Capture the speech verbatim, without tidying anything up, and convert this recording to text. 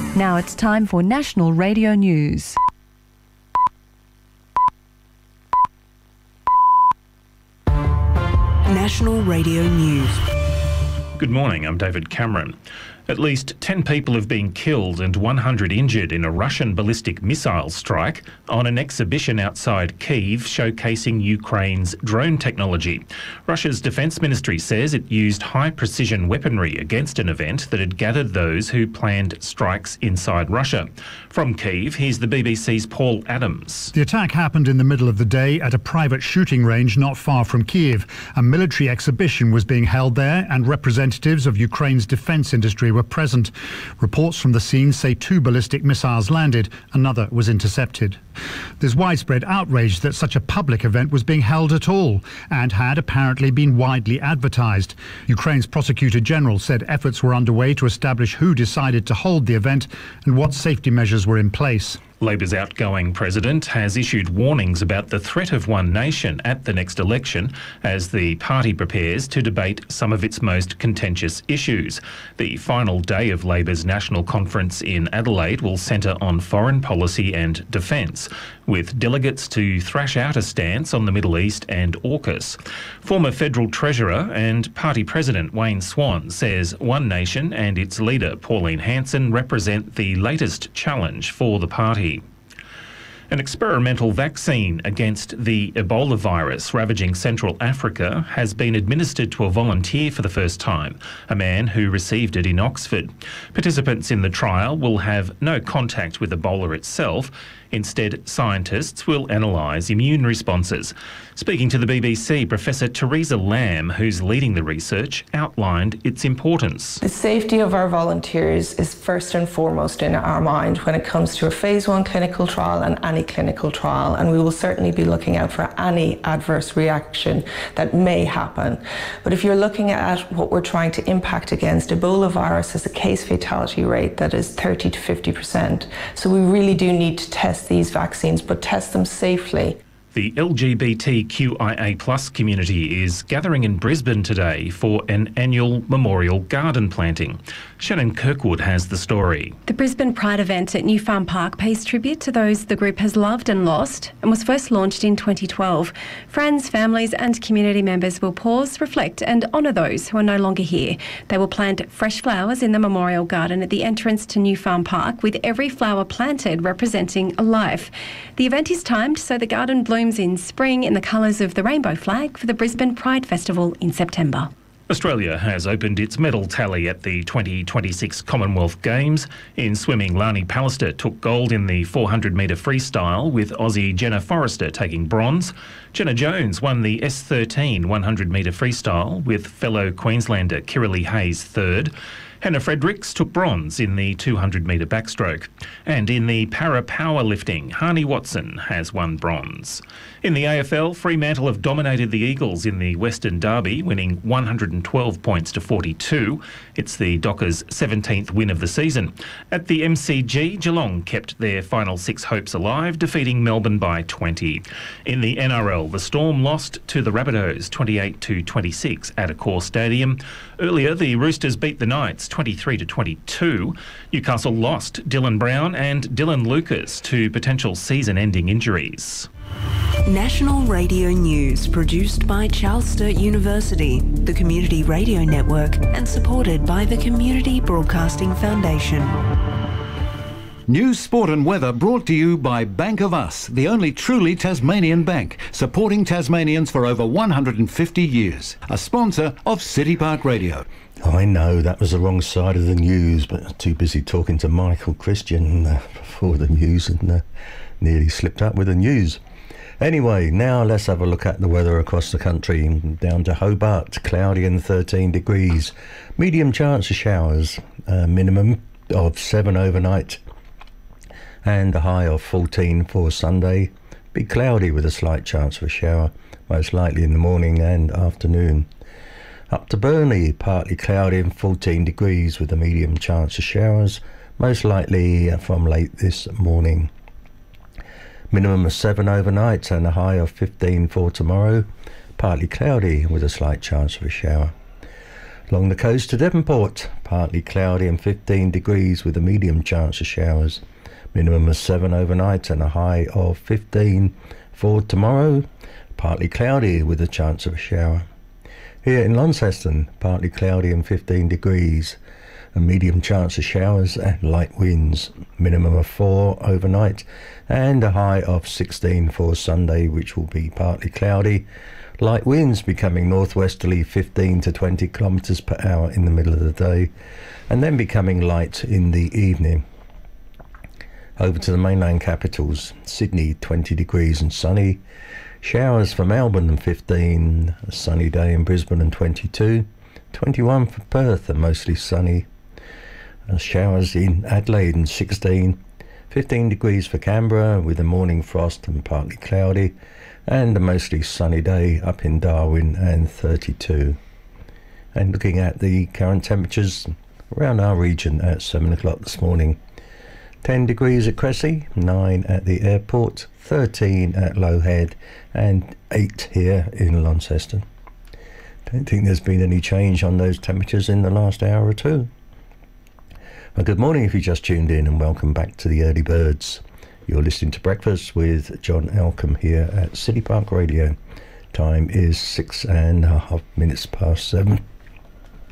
Now it's time for National Radio News. National Radio News. Good morning, I'm David Cameron. At least ten people have been killed and one hundred injured in a Russian ballistic missile strike on an exhibition outside Kyiv showcasing Ukraine's drone technology. Russia's defence ministry says it used high-precision weaponry against an event that had gathered those who planned strikes inside Russia. From Kyiv, here's the B B C's Paul Adams. The attack happened in the middle of the day at a private shooting range not far from Kyiv. A military exhibition was being held there and representatives of Ukraine's defence industry were present. Reports from the scene say two ballistic missiles landed, another was intercepted. There's widespread outrage that such a public event was being held at all and had apparently been widely advertised. Ukraine's Prosecutor General said efforts were underway to establish who decided to hold the event and what safety measures were in place. Labor's outgoing president has issued warnings about the threat of one nation at the next election as the party prepares to debate some of its most contentious issues. The final day of Labor's national conference in Adelaide will centre on foreign policy and defence, with delegates to thrash out a stance on the Middle East and AUKUS. Former federal treasurer and party president Wayne Swan says one nation and its leader Pauline Hanson represent the latest challenge for the party. An experimental vaccine against the Ebola virus ravaging Central Africa has been administered to a volunteer for the first time, a man who received it in Oxford. Participants in the trial will have no contact with Ebola itself. Instead, scientists will analyse immune responses. Speaking to the B B C, Professor Theresa Lamb, who's leading the research, outlined its importance. The safety of our volunteers is first and foremost in our mind when it comes to a phase one clinical trial and any clinical trial, and we will certainly be looking out for any adverse reaction that may happen. But if you're looking at what we're trying to impact against, Ebola virus has a case fatality rate that is thirty to fifty percent. So we really do need to test these vaccines, but test them safely. The L G B T Q I A plus community is gathering in Brisbane today for an annual memorial garden planting. Shannon Kirkwood has the story. The Brisbane Pride event at New Farm Park pays tribute to those the group has loved and lost and was first launched in twenty twelve. Friends, families and community members will pause, reflect and honour those who are no longer here. They will plant fresh flowers in the memorial garden at the entrance to New Farm Park, with every flower planted representing a life. The event is timed so the garden blooms in spring in the colours of the rainbow flag for the Brisbane Pride Festival in September. Australia has opened its medal tally at the twenty twenty-six Commonwealth Games. In swimming, Lani Pallister took gold in the four hundred metre freestyle, with Aussie Jenna Forrester taking bronze. Jenna Jones won the S thirteen one hundred metre freestyle, with fellow Queenslander Kirralie Hayes third. Hannah Fredericks took bronze in the two hundred metre backstroke. And in the para powerlifting, Hani Watson has won bronze. In the A F L, Fremantle have dominated the Eagles in the Western Derby, winning one hundred twelve points to forty-two. It's the Dockers' seventeenth win of the season. At the M C G, Geelong kept their final six hopes alive, defeating Melbourne by twenty. In the N R L, the Storm lost to the Rabbitohs twenty-eight to twenty-six at Accor Stadium. Earlier, the Roosters beat the Knights twenty-three to twenty-two. Newcastle lost Dylan Brown and Dylan Lucas to potential season-ending injuries. National Radio News, produced by Charles Sturt University, the Community Radio Network, and supported by the Community Broadcasting Foundation. News, sport and weather brought to you by Bank of Us, the only truly Tasmanian bank, supporting Tasmanians for over one hundred fifty years. A sponsor of City Park Radio. I know that was the wrong side of the news, but too busy talking to Michael Christian uh, before the news and uh, nearly slipped up with the news. Anyway, now let's have a look at the weather across the country. Down to Hobart, cloudy and thirteen degrees. Medium chance of showers, uh, minimum of seven overnight. And a high of fourteen for Sunday. Be cloudy with a slight chance of a shower, most likely in the morning and afternoon. Up to Burnley, partly cloudy and fourteen degrees with a medium chance of showers, most likely from late this morning. Minimum of seven overnight and a high of fifteen for tomorrow. Partly cloudy with a slight chance of a shower. Along the coast to Devonport, partly cloudy and fifteen degrees with a medium chance of showers. Minimum of seven overnight and a high of fifteen for tomorrow. Partly cloudy with a chance of a shower. Here in Launceston, partly cloudy and fifteen degrees. A medium chance of showers and light winds. Minimum of four overnight and a high of sixteen for Sunday, which will be partly cloudy. Light winds becoming northwesterly fifteen to twenty kilometres per hour in the middle of the day, and then becoming light in the evening. Over to the mainland capitals, Sydney twenty degrees and sunny. Showers for Melbourne and fifteen. A sunny day in Brisbane and twenty-two. twenty-one for Perth and mostly sunny. And showers in Adelaide and sixteen. fifteen degrees for Canberra with a morning frost and partly cloudy. And a mostly sunny day up in Darwin and thirty-two. And looking at the current temperatures around our region at seven o'clock this morning. ten degrees at Cressy, nine at the airport, thirteen at Low Head and eight here in Launceston. Don't think there's been any change on those temperatures in the last hour or two. Well, good morning if you just tuned in, and welcome back to the Early Birds. You're listening to Breakfast with John Elcombe here at City Park Radio. Time is six and a half minutes past seven.